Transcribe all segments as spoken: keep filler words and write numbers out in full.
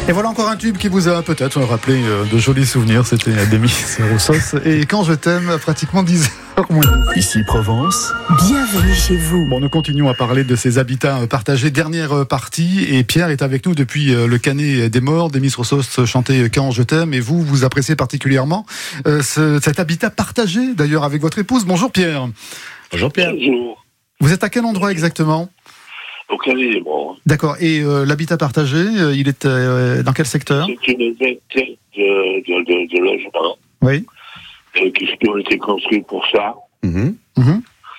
Et voilà encore un tube qui vous a peut-être rappelé euh, de jolis souvenirs. C'était Demis Roussos. Et Quand je t'aime, à pratiquement dix heures moins dix. Ici Provence. Bienvenue chez vous. Bon, nous continuons à parler de ces habitats partagés. Dernière partie. Et Pierre est avec nous depuis le Canet des Morts. Demis Roussos chantait Quand je t'aime. Et vous, vous appréciez particulièrement euh, ce, cet habitat partagé, d'ailleurs, avec votre épouse. Bonjour Pierre. Bonjour Pierre. Bonjour. Vous êtes à quel endroit exactement ? Au Canet des Morts. D'accord. Et euh, l'habitat partagé, euh, il est euh, dans quel secteur ? C'est une vingtaine de, de, de, de logements Oui. euh, qui ont été construits pour ça. Mmh. Mmh.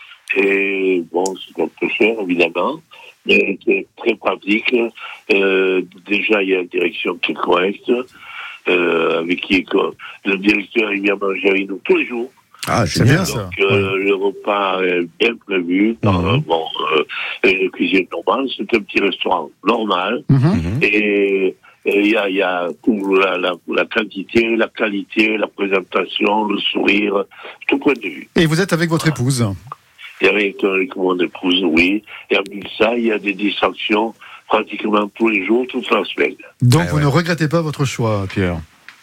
Et bon, c'est un peu cher, évidemment, mais c'est très pratique. Euh, déjà, il y a une direction qui est correcte, euh, avec qui le directeur il vient manger avec nous tous les jours. Ah, C'est génial. bien ça. Donc, euh, Oui. le repas est bien prévu par Mhm. euh, bon, euh, une cuisine normale. C'est un petit restaurant normal. Mmh. Mmh. Et il y a, y a tout, la, la, la quantité, la qualité, la présentation, le sourire, tout point de vue. Et vous êtes avec votre épouse ? Et avec, avec mon épouse, oui. Et en plus de ça, il y a des distractions pratiquement tous les jours, toute la semaine. Donc Ah, vous ouais. ne regrettez pas votre choix, Pierre ?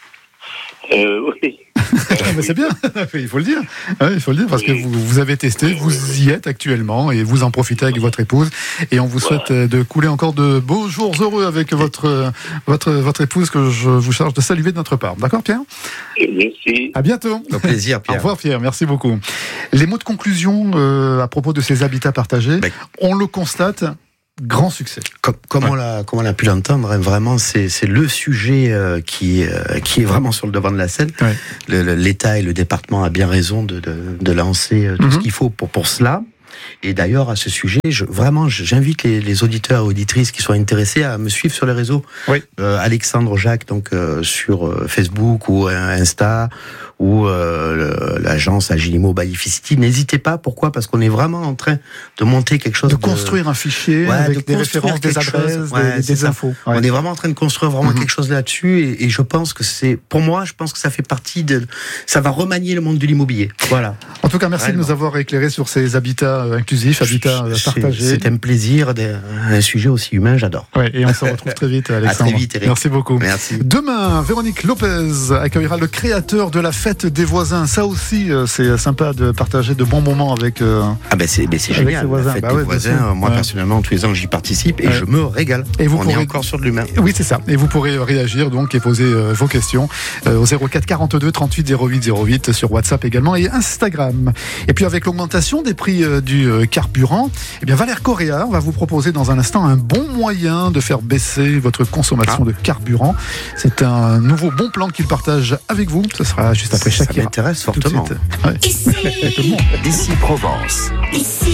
Euh, oui. Ah, mais c'est bien, il faut le dire. Ouais, il faut le dire parce que Oui. vous, vous avez testé, vous y êtes actuellement et vous en profitez avec votre épouse. Et on vous souhaite euh, de couler encore de beaux jours heureux avec votre euh, votre votre épouse que je vous charge de saluer de notre part. D'accord, Pierre ? Et merci. À bientôt. Au plaisir Au Pierre. revoir, Pierre. Merci beaucoup. Les mots de conclusion euh, à propos de ces habitats partagés, Ben, on le constate. Grand succès. Comme, comme, on l'a, comme on a pu l'entendre, hein, vraiment, c'est, c'est le sujet euh, qui, euh, qui est vraiment sur le devant de la scène. Ouais. Le, le, L'État et le département a bien raison de, de, de lancer euh, tout Mhm. ce qu'il faut pour, pour cela. Et d'ailleurs, à ce sujet, je, vraiment, je- j'invite les, les auditeurs et auditrices qui sont intéressés à me suivre sur les réseaux. Oui. Euh, Alexandre Jacques, donc euh, sur euh, Facebook ou euh, Insta, ou euh, le- l'agence Agilimo Balificity. N'hésitez pas. Pourquoi ? Parce qu'on est vraiment en train de monter quelque chose De de construire un fichier Ouais, avec de des construire références, des quelque adresses, chose. des, Ouais, des c'est ça. infos. Ouais. On est vraiment en train de construire vraiment Mhm. quelque chose là-dessus, et, et je pense que c'est, pour moi, je pense que ça fait partie de, ça va remanier le monde de l'immobilier. Voilà. En tout cas, merci Vraiment. de nous avoir éclairé sur ces habitats euh, inclusifs, habitats euh, C'est- partagés. C'est un plaisir, de- un sujet aussi humain, j'adore. Ouais, et on se retrouve très vite, Alexandre. très vite, Eric. Merci beaucoup. Merci. Demain, Véronique Lopez accueillera le créateur de la fête des voisins. Ça aussi, euh, c'est sympa de partager de bons moments avec. euh, Ah ben c'est, ben c'est Avec génial. ses voisins. La fête Bah des ouais, bien voisins, sûr. moi Ouais. personnellement, tous les ans, j'y participe et Ouais. je me régale. Et vous On pourrez- est encore sur de l'humain. Oui, c'est ça. Et vous pourrez euh, réagir donc et poser euh, vos questions euh, au zéro quatre quarante-deux trente-huit zéro huit zéro huit sur WhatsApp également et Instagram. Et puis avec l'augmentation des prix euh, du euh, carburant, eh bien Valère Correa va vous proposer dans un instant un bon moyen de faire baisser votre consommation Ah. de carburant. C'est un nouveau bon plan qu'il partage avec vous. Ce sera juste après Ça Shakira. m'intéresse Tout de fortement. suite. Ouais. Ici Tout le monde. Provence. Ici